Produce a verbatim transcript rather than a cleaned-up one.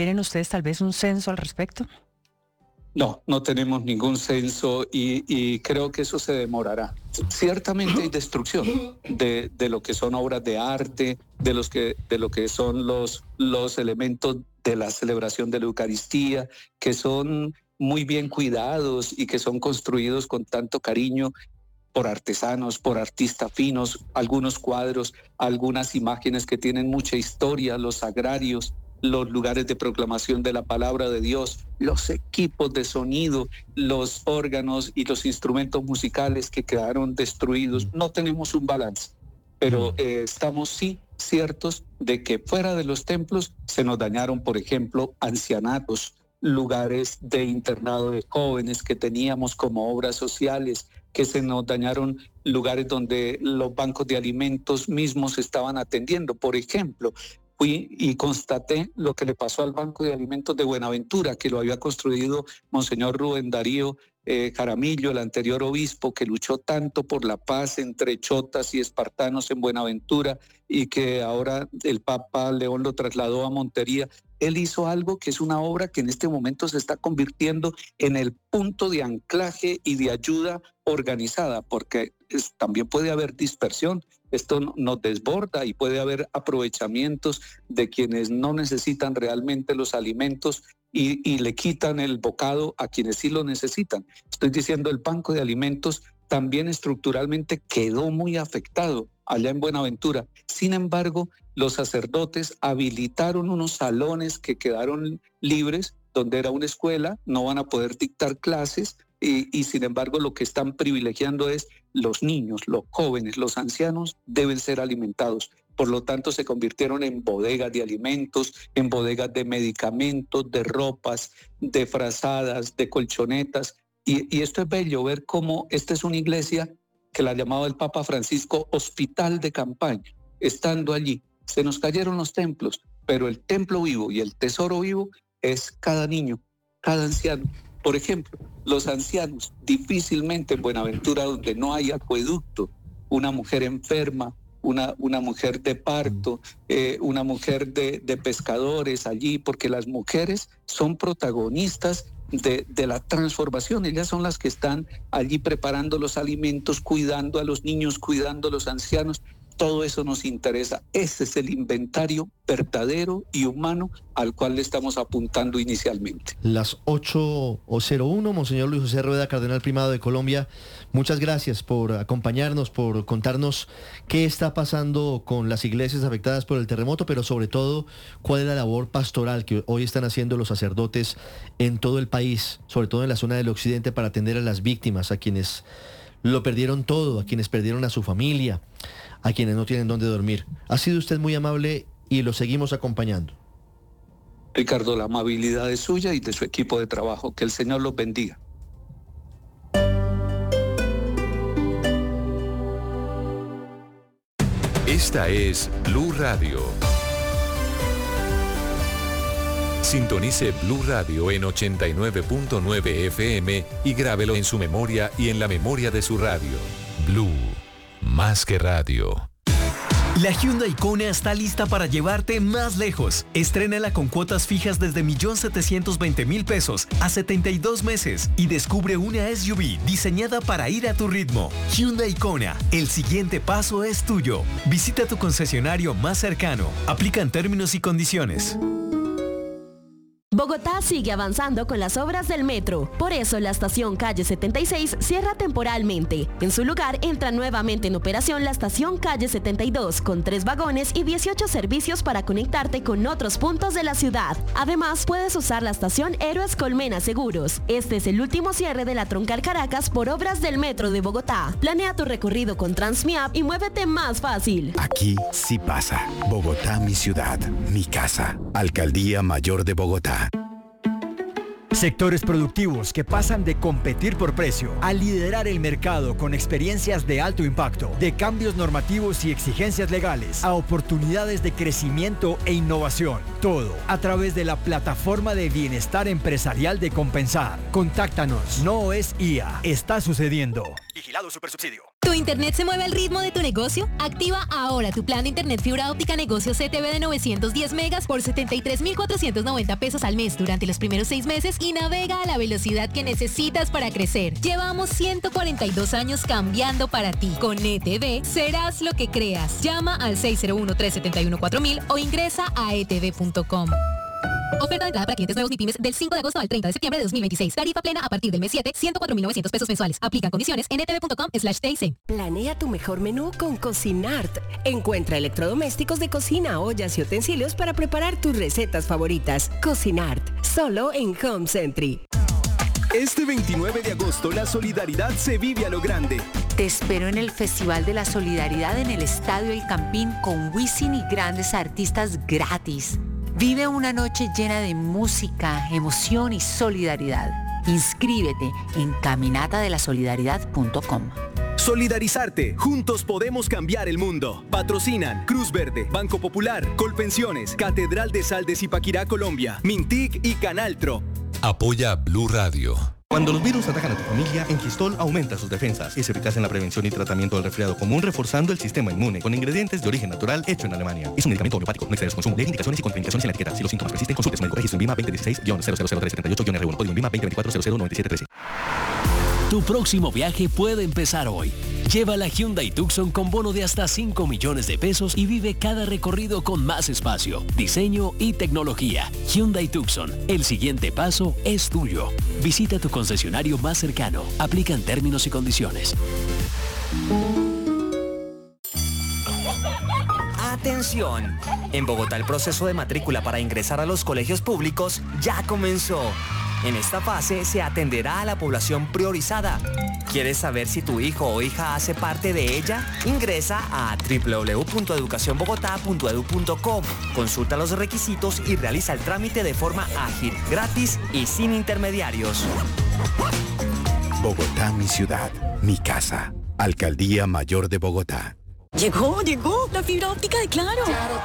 ¿Tienen ustedes tal vez un censo al respecto? No, no tenemos ningún censo y, y creo que eso se demorará. Ciertamente hay destrucción de, de lo que son obras de arte, de, los que, de lo que son los, los elementos de la celebración de la Eucaristía, que son muy bien cuidados y que son construidos con tanto cariño por artesanos, por artistas finos, algunos cuadros, algunas imágenes que tienen mucha historia, los sagrarios, los lugares de proclamación de la palabra de Dios, los equipos de sonido, los órganos y los instrumentos musicales que quedaron destruidos. No tenemos un balance, pero eh, estamos sí ciertos de que fuera de los templos se nos dañaron, por ejemplo, ancianatos, lugares de internado de jóvenes que teníamos como obras sociales, que se nos dañaron lugares donde los bancos de alimentos mismos estaban atendiendo. Por ejemplo, fui y constaté lo que le pasó al Banco de Alimentos de Buenaventura, que lo había construido Monseñor Rubén Darío eh, Jaramillo, el anterior obispo, que luchó tanto por la paz entre chotas y espartanos en Buenaventura y que ahora el Papa León lo trasladó a Montería. Él hizo algo que es una obra que en este momento se está convirtiendo en el punto de anclaje y de ayuda organizada, porque es, también puede haber dispersión. Esto nos desborda y puede haber aprovechamientos de quienes no necesitan realmente los alimentos y, y le quitan el bocado a quienes sí lo necesitan. Estoy diciendo, el banco de alimentos también estructuralmente quedó muy afectado allá en Buenaventura. Sin embargo, los sacerdotes habilitaron unos salones que quedaron libres, donde era una escuela, no van a poder dictar clases, y, y sin embargo lo que están privilegiando es los niños, los jóvenes, los ancianos deben ser alimentados. Por lo tanto, se convirtieron en bodegas de alimentos, en bodegas de medicamentos, de ropas, de frazadas, de colchonetas. Y, y esto es bello, ver cómo esta es una iglesia que la llamaba el Papa Francisco hospital de campaña. Estando allí, se nos cayeron los templos, pero el templo vivo y el tesoro vivo es cada niño, cada anciano. Por ejemplo, los ancianos, difícilmente en Buenaventura, donde no hay acueducto, una mujer enferma, una, una mujer de parto, eh, una mujer de, de pescadores allí, porque las mujeres son protagonistas de, de la transformación. Ellas son las que están allí preparando los alimentos, cuidando a los niños, cuidando a los ancianos. Todo eso nos interesa. Ese es el inventario verdadero y humano al cual le estamos apuntando inicialmente. Las ocho cero uno, Monseñor Luis José Rueda, Cardenal Primado de Colombia, muchas gracias por acompañarnos, por contarnos qué está pasando con las iglesias afectadas por el terremoto, pero sobre todo, cuál es la labor pastoral que hoy están haciendo los sacerdotes en todo el país, sobre todo en la zona del occidente, para atender a las víctimas, a quienes lo perdieron todo, a quienes perdieron a su familia, a quienes no tienen dónde dormir. Ha sido usted muy amable y lo seguimos acompañando. Ricardo, la amabilidad es suya y de su equipo de trabajo. Que el Señor los bendiga. Esta es Blue Radio. Sintonice Blue Radio en ochenta y nueve punto nueve F M y grábelo en su memoria y en la memoria de su radio. Blue, más que radio. La Hyundai Kona está lista para llevarte más lejos. Estrénala con cuotas fijas desde un millón setecientos veinte mil pesos a setenta y dos meses y descubre una S U V diseñada para ir a tu ritmo. Hyundai Kona, el siguiente paso es tuyo. Visita tu concesionario más cercano. Aplican términos y condiciones. Bogotá sigue avanzando con las obras del metro. Por eso la estación Calle setenta y seis cierra temporalmente. En su lugar entra nuevamente en operación la estación Calle setenta y dos con tres vagones y dieciocho servicios para conectarte con otros puntos de la ciudad. Además, puedes usar la estación Héroes Colmena Seguros. Este es el último cierre de la Troncal Caracas por obras del metro de Bogotá. Planea tu recorrido con Transmiap y muévete más fácil. Aquí sí pasa. Bogotá, mi ciudad, mi casa. Alcaldía Mayor de Bogotá. Sectores productivos que pasan de competir por precio a liderar el mercado con experiencias de alto impacto, de cambios normativos y exigencias legales, a oportunidades de crecimiento e innovación. Todo a través de la plataforma de bienestar empresarial de Compensar. Contáctanos. No es I A. Está sucediendo. Vigilado Supersubsidio. ¿Tu internet se mueve al ritmo de tu negocio? Activa ahora tu plan de internet fibra óptica negocio C T V de novecientos diez megas por setenta y tres mil cuatrocientos noventa pesos al mes durante los primeros seis meses y navega a la velocidad que necesitas para crecer. Llevamos ciento cuarenta y dos años cambiando para ti. Con E T V serás lo que creas. Llama al seis cero uno, tres siete uno, cuatro mil o ingresa a e t v punto com. Oferta de entrada para clientes nuevos ni pymes del cinco de agosto al treinta de septiembre de dos mil veintiséis. Tarifa plena a partir del mes siete, ciento cuatro mil novecientos pesos mensuales. Aplican condiciones en e t v punto com slash t i c. Planea tu mejor menú con Cocinart. Encuentra electrodomésticos de cocina, ollas y utensilios para preparar tus recetas favoritas. Cocinart, solo en Home Century. Este veintinueve de agosto la solidaridad se vive a lo grande. Te espero en el Festival de la Solidaridad en el Estadio El Campín con Wisin y grandes artistas gratis. Vive una noche llena de música, emoción y solidaridad. Inscríbete en caminata de la solidaridad punto com. Solidarizarte. Juntos podemos cambiar el mundo. Patrocinan Cruz Verde, Banco Popular, Colpensiones, Catedral de Sal de Zipaquirá, Colombia, Mintic y Canaltro. Apoya Blue Radio. Cuando los virus atacan a tu familia, Enkistol aumenta sus defensas. Es eficaz en la prevención y tratamiento del resfriado común, reforzando el sistema inmune con ingredientes de origen natural hecho en Alemania. Es un medicamento homeopático, no excede su consumo. Lee indicaciones y contraindicaciones en la etiqueta. Si los síntomas persisten, consulte su médico. Registro en VIMA veinte dieciséis guion cero cero cero tres siete ocho guion R uno, código VIMA veinte veinticuatro cero cero noventa y siete trece. Tu próximo viaje puede empezar hoy. Lleva la Hyundai Tucson con bono de hasta cinco millones de pesos y vive cada recorrido con más espacio, diseño y tecnología. Hyundai Tucson, el siguiente paso es tuyo. Visita tu concesionario más cercano. Aplican términos y condiciones. ¡Atención! En Bogotá el proceso de matrícula para ingresar a los colegios públicos ya comenzó. En esta fase se atenderá a la población priorizada. ¿Quieres saber si tu hijo o hija hace parte de ella? Ingresa a doble u doble u doble u punto educación bogotá punto e d u punto co. Consulta los requisitos y realiza el trámite de forma ágil, gratis y sin intermediarios. Bogotá, mi ciudad, mi casa. Alcaldía Mayor de Bogotá. Llegó, llegó, la fibra óptica de Claro.